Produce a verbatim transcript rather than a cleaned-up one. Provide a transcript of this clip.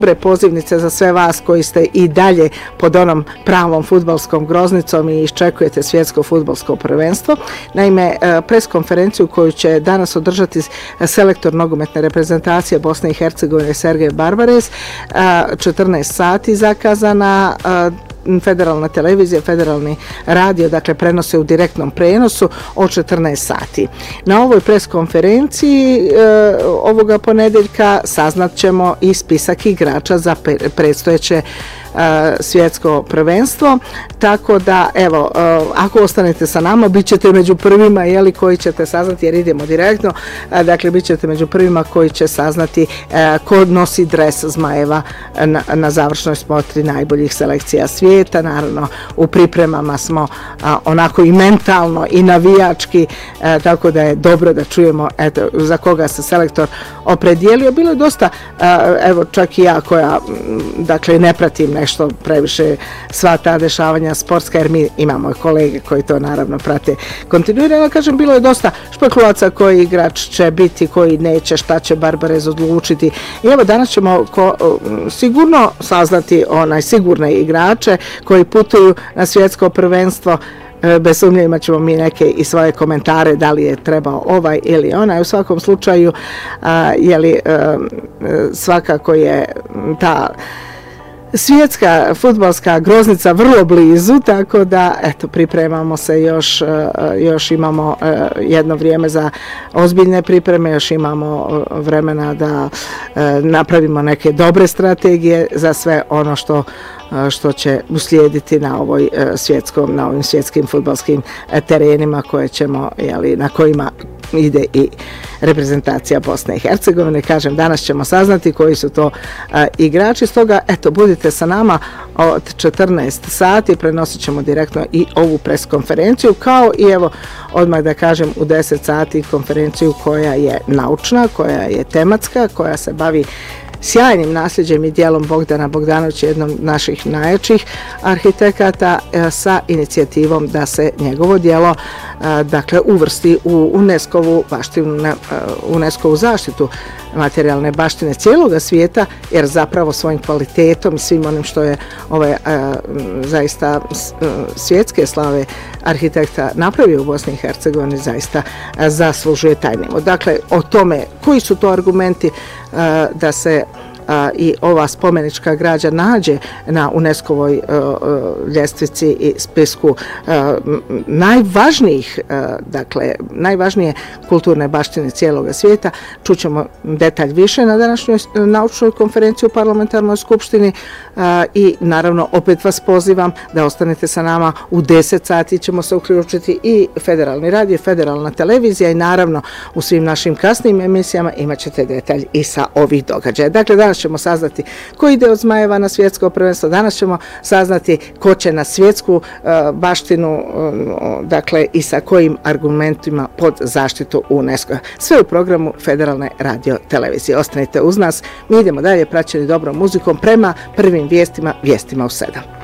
dobre pozivnice za sve vas koji ste i dalje pod onom pravom fudbalskom groznicom i iščekujete svjetsko fudbalsko prvenstvo. Naime, preskonferenciju koju će danas održati selektor nogometne reprezentacije Bosne i Hercegovine Sergej Barbares, četrnaest sati zakazana, federalna televizija, federalni radio, dakle prenose u direktnom prenosu od četrnaest sati. Na ovoj preskonferenciji e, ovoga ponedeljka saznat ćemo i spisak igrača za predstojeće svjetsko prvenstvo, tako da evo, ako ostanete sa nama, bit ćete među prvima, jeli, koji ćete saznati, jer idemo direktno, dakle bit ćete među prvima koji će saznati ko nosi dres Zmajeva na, na završnoj smotri najboljih selekcija svijeta. Naravno, u pripremama smo a, onako i mentalno i navijački, a, tako da je dobro da čujemo eto, za koga se selektor opredijelio. Bilo je dosta, a, evo čak i ja koja dakle ne pratim nešto previše sva ta dešavanja sportska, jer mi imamo kolege koji to naravno prate kontinuirano. Kažem, bilo je dosta špekulaca koji igrač će biti, koji neće, šta će Barbares odlučiti. I evo danas ćemo ko, sigurno saznati onaj sigurne igrače koji putuju na svjetsko prvenstvo. Bez sumnje imat ćemo mi neke i svoje komentare da li je trebao ovaj ili onaj. U svakom slučaju, a, jeli, a, svakako je ta svjetska fudbalska groznica vrlo blizu, tako da eto, pripremamo se još, još imamo jedno vrijeme za ozbiljne pripreme, još imamo vremena da napravimo neke dobre strategije za sve ono što što će uslijediti na ovoj svjetskom, na ovim svjetskim fudbalskim terenima koje ćemo, jeli, na kojima ide i reprezentacija Bosne i Hercegovine. Kažem, danas ćemo saznati koji su to a, igrači, stoga eto, budite sa nama od četrnaest sati, prenosit ćemo direktno i ovu preskonferenciju, kao i evo odmah da kažem u deset sati konferenciju koja je naučna, koja je tematska, koja se bavi sjajnim nasljeđem i dijelom Bogdana Bogdanovića, jednom naših najjačih arhitekata, sa inicijativom da se njegovo djelo dakle uvrsti u UNESCO-vu baštinu, UNESCO-vu zaštitu materijalne baštine cijeloga svijeta, jer zapravo svojim kvalitetom i svim onim što je ove a, zaista svjetske slave arhitekta napravio u Bosni i Hercegovini zaista a, zaslužuje taj nivo. Dakle, o tome koji su to argumenti a, da se a, i ova spomenička građa nađe na UNESCO-voj ljestvici i spisku a, najvažnijih, a, dakle, najvažnije kulturne baštine cijeloga svijeta. Čućemo detalj više na današnjoj naučnoj konferenciji u Parlamentarnoj skupštini a, i naravno opet vas pozivam da ostanete sa nama. U deset sati ćemo se uključiti i federalni radio, federalna televizija i naravno u svim našim kasnim emisijama imat ćete detalj i sa ovih događaja. Dakle, danas ćemo saznati ko ide od Zmajeva na svjetsko prvenstvo, danas ćemo saznati ko će na svjetsku uh, baštinu, uh, dakle i sa kojim argumentima pod zaštitu UNESCO. Sve u programu Federalne radio televizije. Ostanite uz nas, mi idemo dalje praćeni dobrom muzikom prema prvim vijestima, vijestima u sedam.